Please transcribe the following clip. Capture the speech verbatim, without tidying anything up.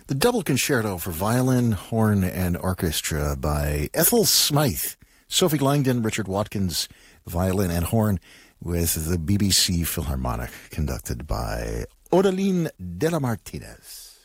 The double concerto for violin, horn, and orchestra by Ethel Smythe, Sophie Langdon, Richard Watkins, violin and horn, with the B B C Philharmonic, conducted by Odaline de la Martinez.